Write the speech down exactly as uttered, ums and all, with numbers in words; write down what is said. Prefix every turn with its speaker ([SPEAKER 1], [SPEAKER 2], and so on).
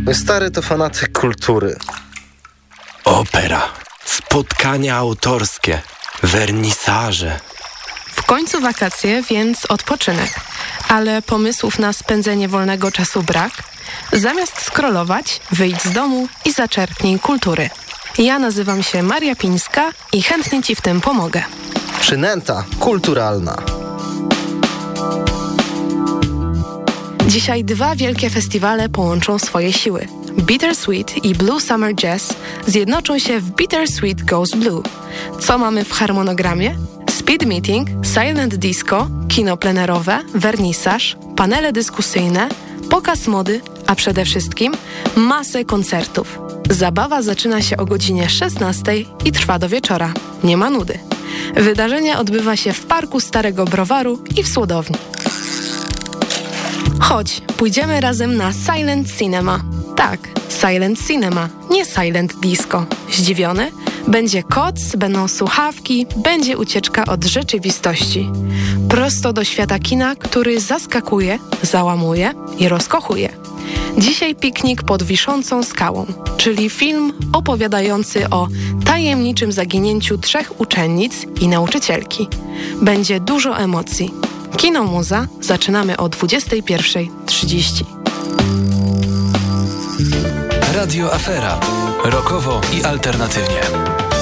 [SPEAKER 1] Mój stary to fanatyk kultury.
[SPEAKER 2] Opera, spotkania autorskie, wernisaże.
[SPEAKER 3] W końcu wakacje, więc odpoczynek. Ale pomysłów na spędzenie wolnego czasu brak? Zamiast scrollować, wyjdź z domu i zaczerpnij kultury. Ja nazywam się Maria Pińska i chętnie Ci w tym pomogę.
[SPEAKER 1] Przynęta kulturalna.
[SPEAKER 3] Dzisiaj dwa wielkie festiwale połączą swoje siły. Bittersweet i Blue Summer Jazz zjednoczą się w Bittersweet Goes Blue. Co mamy w harmonogramie? Speed meeting, silent disco, kino plenerowe, wernisaż, panele dyskusyjne, pokaz mody, a przede wszystkim masę koncertów. Zabawa zaczyna się o godzinie szesnastej i trwa do wieczora. Nie ma nudy. Wydarzenie odbywa się w Parku Starego Browaru i w Słodowni. Chodź, pójdziemy razem na Silent Cinema. Tak, Silent Cinema, nie Silent Disco. Zdziwiony? Będzie koc, będą słuchawki, będzie ucieczka od rzeczywistości. Prosto do świata kina, który zaskakuje, załamuje i rozkochuje. Dzisiaj piknik pod wiszącą skałą, czyli film opowiadający o tajemniczym zaginięciu trzech uczennic i nauczycielki. Będzie dużo emocji. Kino Muza zaczynamy o dwudziestej pierwszej trzydzieści.
[SPEAKER 2] Radio Afera. Rockowo i alternatywnie.